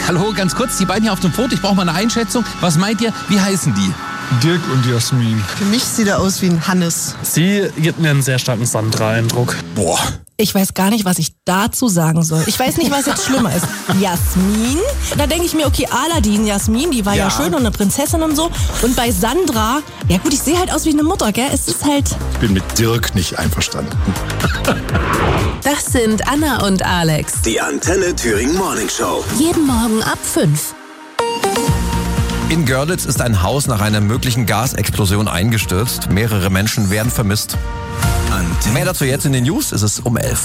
Hallo, ganz kurz, die beiden hier auf dem Foto, ich brauche mal eine Einschätzung. Was meint ihr, wie heißen die? Dirk und Jasmin. Für mich sieht er aus wie ein Hannes. Sie gibt mir einen sehr starken Sandra-Eindruck. Boah. Ich weiß gar nicht, was ich dazu sagen soll. Ich weiß nicht, was jetzt schlimmer ist. Jasmin? Da denke ich mir, okay, Aladdin, Jasmin, die war ja schön und eine Prinzessin und so. Und bei Sandra, ja gut, ich sehe halt aus wie eine Mutter, gell? Es ist halt... Ich bin mit Dirk nicht einverstanden. Das sind Anna und Alex. Die Antenne Thüringen Morning Show. Jeden Morgen ab 5. In Görlitz ist ein Haus nach einer möglichen Gasexplosion eingestürzt. Mehrere Menschen werden vermisst. Mehr dazu jetzt in den News, ist es um 11.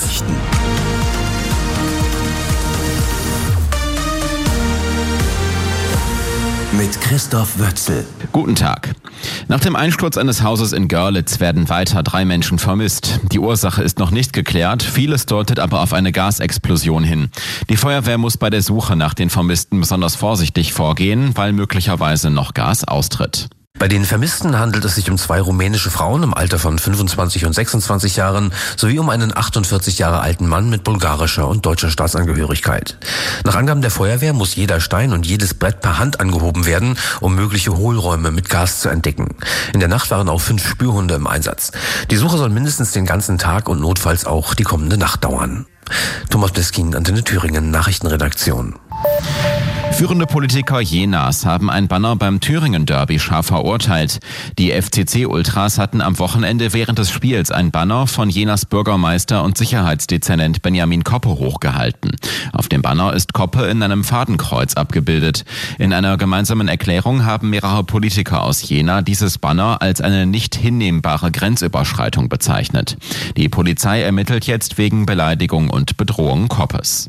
Mit Christoph Wötzel. Guten Tag. Nach dem Einsturz eines Hauses in Görlitz werden weiter 3 Menschen vermisst. Die Ursache ist noch nicht geklärt, vieles deutet aber auf eine Gasexplosion hin. Die Feuerwehr muss bei der Suche nach den Vermissten besonders vorsichtig vorgehen, weil möglicherweise noch Gas austritt. Bei den Vermissten handelt es sich um 2 rumänische Frauen im Alter von 25 und 26 Jahren sowie um einen 48 Jahre alten Mann mit bulgarischer und deutscher Staatsangehörigkeit. Nach Angaben der Feuerwehr muss jeder Stein und jedes Brett per Hand angehoben werden, um mögliche Hohlräume mit Gas zu entdecken. In der Nacht waren auch 5 Spürhunde im Einsatz. Die Suche soll mindestens den ganzen Tag und notfalls auch die kommende Nacht dauern. Thomas Bliskin, Antenne Thüringen, Nachrichtenredaktion. Führende Politiker Jenas haben ein Banner beim Thüringen-Derby scharf verurteilt. Die FCC-Ultras hatten am Wochenende während des Spiels ein Banner von Jenas Bürgermeister und Sicherheitsdezernent Benjamin Koppe hochgehalten. Auf dem Banner ist Koppe in einem Fadenkreuz abgebildet. In einer gemeinsamen Erklärung haben mehrere Politiker aus Jena dieses Banner als eine nicht hinnehmbare Grenzüberschreitung bezeichnet. Die Polizei ermittelt jetzt wegen Beleidigung und Bedrohung Koppes.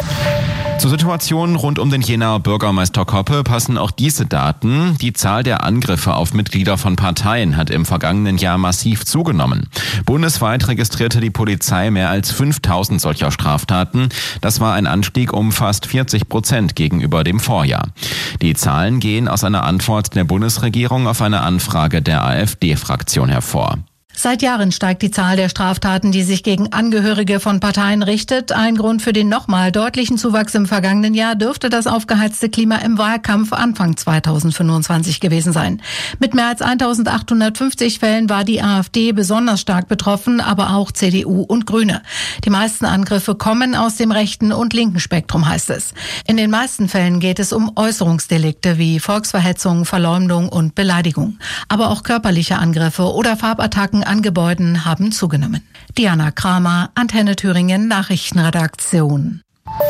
Zur Situation rund um den Jenaer Bürgermeister Koppe passen auch diese Daten. Die Zahl der Angriffe auf Mitglieder von Parteien hat im vergangenen Jahr massiv zugenommen. Bundesweit registrierte die Polizei mehr als 5000 solcher Straftaten. Das war ein Anstieg um fast 40% gegenüber dem Vorjahr. Die Zahlen gehen aus einer Antwort der Bundesregierung auf eine Anfrage der AfD-Fraktion hervor. Seit Jahren steigt die Zahl der Straftaten, die sich gegen Angehörige von Parteien richtet. Ein Grund für den nochmal deutlichen Zuwachs im vergangenen Jahr dürfte das aufgeheizte Klima im Wahlkampf Anfang 2025 gewesen sein. Mit mehr als 1850 Fällen war die AfD besonders stark betroffen, aber auch CDU und Grüne. Die meisten Angriffe kommen aus dem rechten und linken Spektrum, heißt es. In den meisten Fällen geht es um Äußerungsdelikte wie Volksverhetzung, Verleumdung und Beleidigung. Aber auch körperliche Angriffe oder Farbattacken an Gebäuden haben zugenommen. Diana Kramer, Antenne Thüringen Nachrichtenredaktion.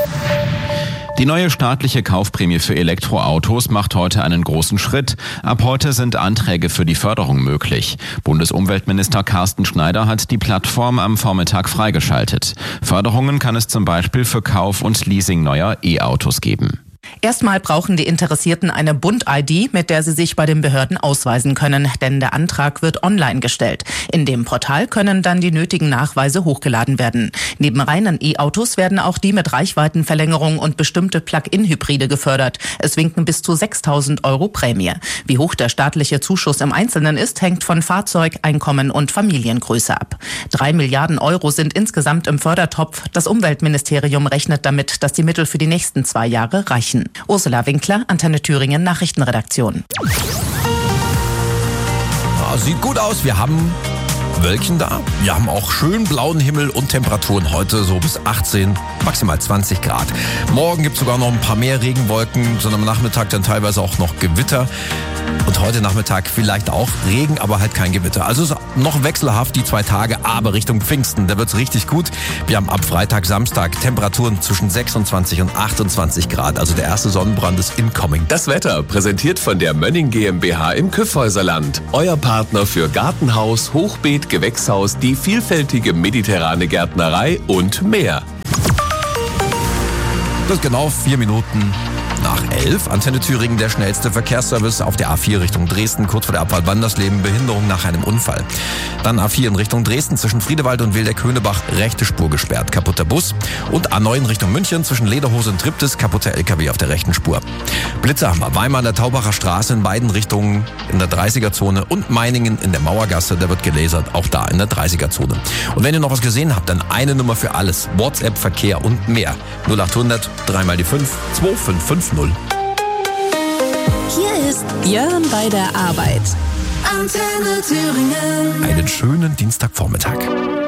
Die neue staatliche Kaufprämie für Elektroautos macht heute einen großen Schritt. Ab heute sind Anträge für die Förderung möglich. Bundesumweltminister Carsten Schneider hat die Plattform am Vormittag freigeschaltet. Förderungen kann es zum Beispiel für Kauf und Leasing neuer E-Autos geben. Erstmal brauchen die Interessierten eine Bund-ID, mit der sie sich bei den Behörden ausweisen können, denn der Antrag wird online gestellt. In dem Portal können dann die nötigen Nachweise hochgeladen werden. Neben reinen E-Autos werden auch die mit Reichweitenverlängerung und bestimmte Plug-in-Hybride gefördert. Es winken bis zu 6.000 € Prämie. Wie hoch der staatliche Zuschuss im Einzelnen ist, hängt von Fahrzeug, Einkommen und Familiengröße ab. 3 Milliarden € sind insgesamt im Fördertopf. Das Umweltministerium rechnet damit, dass die Mittel für die nächsten 2 Jahre reichen. Ursula Winkler, Antenne Thüringen Nachrichtenredaktion. Ja, sieht gut aus, wir haben Wölkchen da. Wir haben auch schön blauen Himmel und Temperaturen heute so bis 18, maximal 20 Grad. Morgen gibt es sogar noch ein paar mehr Regenwolken, sondern am Nachmittag dann teilweise auch noch Gewitter. Und heute Nachmittag vielleicht auch Regen, aber halt kein Gewitter. Also ist noch wechselhaft die 2 Tage, aber Richtung Pfingsten, da wird's richtig gut. Wir haben ab Freitag, Samstag Temperaturen zwischen 26 und 28 Grad. Also der erste Sonnenbrand ist incoming. Das Wetter präsentiert von der Mönning GmbH im Kyffhäuserland. Euer Partner für Gartenhaus, Hochbeet, Gewächshaus, die vielfältige mediterrane Gärtnerei und mehr. Das ist genau 4 Minuten nach 11. Antenne Thüringen, der schnellste Verkehrsservice auf der A4 Richtung Dresden, kurz vor der Abfahrt Wandersleben, Behinderung nach einem Unfall. Dann A4 in Richtung Dresden, zwischen Friedewald und Wildeck-Höhnebach, rechte Spur gesperrt, kaputter Bus. Und A9 in Richtung München, zwischen Lederhose und Triptis, kaputter LKW auf der rechten Spur. Blitze haben wir Weimar an der Taubacher Straße in beiden Richtungen in der 30er-Zone und Meiningen in der Mauergasse, da wird gelasert, auch da in der 30er-Zone. Und wenn ihr noch was gesehen habt, dann eine Nummer für alles, WhatsApp, Verkehr und mehr. 0800 3 mal die 5 255 5-0. Hier ist Björn bei der Arbeit. Antenne Thüringen. Einen schönen Dienstagvormittag.